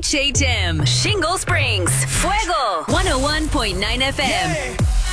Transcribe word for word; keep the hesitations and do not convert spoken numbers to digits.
H A T M, Shingle Springs, Fuego, one oh one point nine F M. Yeah.